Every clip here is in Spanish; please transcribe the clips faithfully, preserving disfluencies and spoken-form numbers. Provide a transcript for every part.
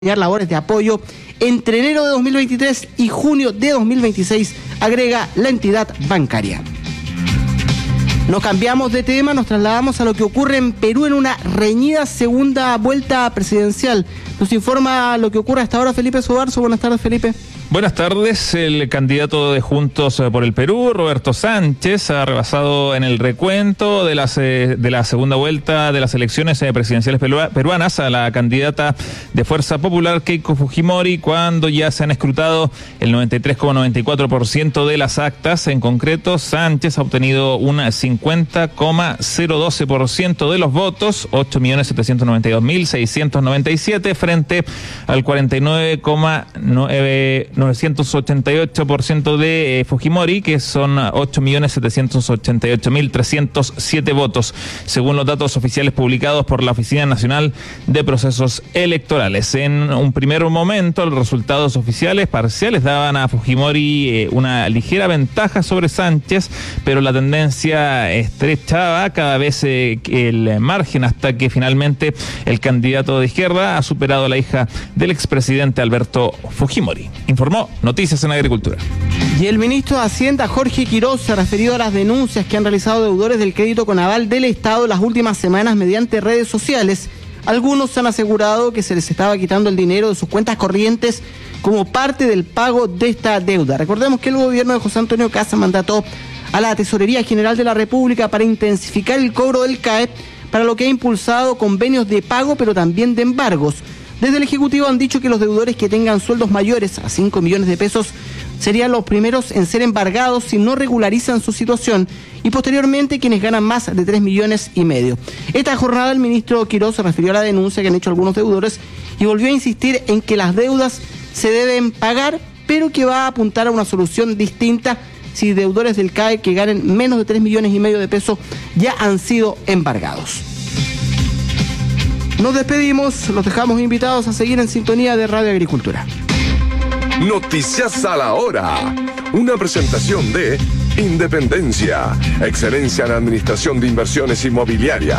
labores de apoyo entre enero de dos mil veintitrés y junio de dos mil veintiséis, agrega la entidad bancaria. Nos cambiamos de tema, nos trasladamos a lo que ocurre en Perú en una reñida segunda vuelta presidencial. Nos informa lo que ocurre hasta ahora Felipe Sobarzo. Buenas tardes, Felipe. Buenas tardes. El candidato de Juntos por el Perú, Roberto Sánchez, ha rebasado en el recuento de, las, de la segunda vuelta de las elecciones presidenciales peruanas a la candidata de Fuerza Popular, Keiko Fujimori, cuando ya se han escrutado el noventa y tres coma noventa y cuatro por ciento de las actas. En concreto, Sánchez ha obtenido un cincuenta coma cero doce por ciento de los votos, ocho millones setecientos noventa y dos mil seiscientos noventa y siete, frente al cuarenta y nueve coma novecientos ochenta y ocho por ciento de eh, Fujimori, que son ocho millones setecientos ochenta y ocho mil trescientos siete votos, según los datos oficiales publicados por la Oficina Nacional de Procesos Electorales. En un primer momento, los resultados oficiales parciales daban a Fujimori eh, una ligera ventaja sobre Sánchez, pero la tendencia estrechaba cada vez eh, el margen, hasta que finalmente el candidato de izquierda ha superado a la hija del expresidente Alberto Fujimori. Informó Noticias en Agricultura. Y el ministro de Hacienda, Jorge Quiroz, se ha referido a las denuncias que han realizado deudores del crédito con aval del Estado las últimas semanas mediante redes sociales. Algunos han asegurado que se les estaba quitando el dinero de sus cuentas corrientes como parte del pago de esta deuda. Recordemos que el gobierno de José Antonio Kast mandató a la Tesorería General de la República para intensificar el cobro del C A E, para lo que ha impulsado convenios de pago, pero también de embargos. Desde el Ejecutivo han dicho que los deudores que tengan sueldos mayores a cinco millones de pesos serían los primeros en ser embargados si no regularizan su situación, y posteriormente quienes ganan más de tres millones y medio. Esta jornada el ministro Quiroz se refirió a la denuncia que han hecho algunos deudores y volvió a insistir en que las deudas se deben pagar, pero que va a apuntar a una solución distinta si deudores del C A E que ganen menos de tres millones y medio de pesos ya han sido embargados. Nos despedimos, los dejamos invitados a seguir en sintonía de Radio Agricultura. Noticias a la hora. Una presentación de Independencia, excelencia en administración de inversiones inmobiliarias.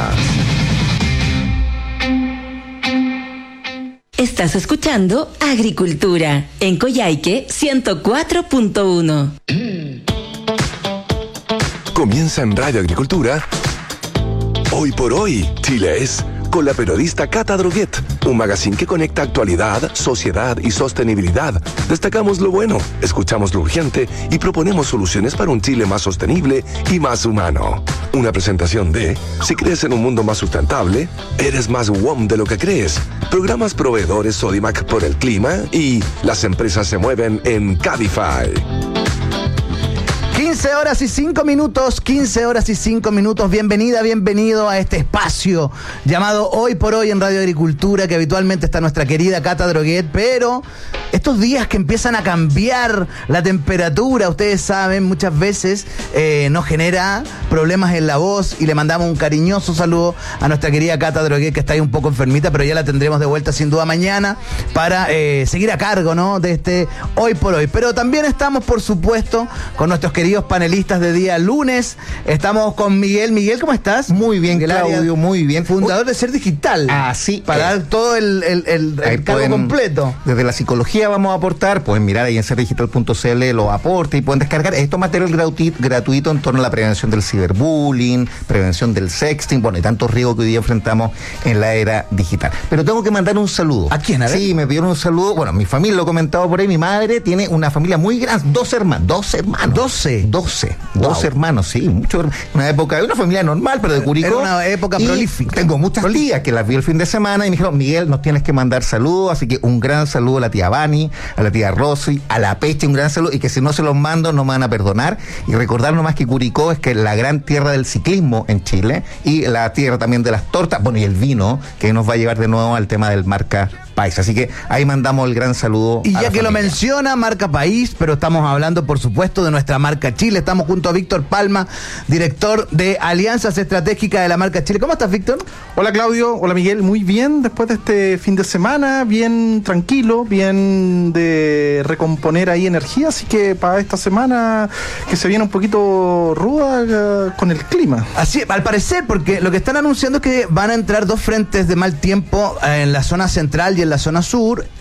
Estás escuchando Agricultura en Coyhaique ciento cuatro punto uno. Comienza en Radio Agricultura. Hoy por hoy, Chile es, con la periodista Cata Droguet, un magazine que conecta actualidad, sociedad y sostenibilidad. Destacamos lo bueno, escuchamos lo urgente y proponemos soluciones para un Chile más sostenible y más humano. Una presentación de, si crees en un mundo más sustentable, eres más W O M de lo que crees. Programas proveedores Sodimac por el clima y las empresas se mueven en Cabify. quince horas y cinco minutos, quince horas y cinco minutos. Bienvenida, bienvenido a este espacio llamado Hoy por Hoy en Radio Agricultura, que habitualmente está nuestra querida Cata Droguet, pero estos días que empiezan a cambiar la temperatura, ustedes saben, muchas veces eh, nos genera problemas en la voz, y le mandamos un cariñoso saludo a nuestra querida Cata Droguet, que está ahí un poco enfermita, pero ya la tendremos de vuelta sin duda mañana para eh, seguir a cargo, ¿no?, de este Hoy por Hoy. Pero también estamos, por supuesto, con nuestros queridos panelistas de día lunes. Estamos con Miguel. Miguel, ¿cómo estás? Muy bien, Miguel Claudio, Arias, muy bien. fundador de Ser Digital. Ah, sí. Para eh, dar todo el, el, el, el cargo pueden, completo. Desde la psicología vamos a aportar, pueden mirar ahí en ser digital punto c l los aportes y pueden descargar estos material gratuito, gratuito en torno a la prevención del ciberbullying, prevención del sexting, bueno, y tantos riesgos que hoy día enfrentamos en la era digital. Pero tengo que mandar un saludo. ¿A quién? A ver. Sí, me pidieron un saludo. Bueno, mi familia lo he comentado por ahí, mi madre tiene una familia muy grande, dos hermanos, dos hermanos. ¿Doce? Doce. Wow. Dos hermanos, sí, mucho, una época, una familia normal, pero de Curicó. Era una época prolífica. Tengo muchas tías que las vi el fin de semana y me dijeron, Miguel, nos tienes que mandar saludos, así que un gran saludo a la tía Bani, a la tía Rosy, a la Peche, un gran saludo, y que si no se los mando no me van a perdonar. Y recordar nomás que Curicó es que es la gran tierra del ciclismo en Chile, y la tierra también de las tortas, bueno, y el vino, que nos va a llevar de nuevo al tema del marca país. Así que ahí mandamos el gran saludo. Y ya que familia. lo menciona, marca país, pero estamos hablando, por supuesto, de nuestra marca Chile. Estamos junto a Víctor Palma, director de Alianzas Estratégicas de la marca Chile. ¿Cómo estás, Víctor? Hola, Claudio. Hola, Miguel. Muy bien, después de este fin de semana, bien tranquilo, bien de recomponer ahí energía. Así que para esta semana que se viene un poquito ruda uh, con el clima. Así, al parecer, porque lo que están anunciando es que van a entrar dos frentes de mal tiempo en la zona central y en la zona sur,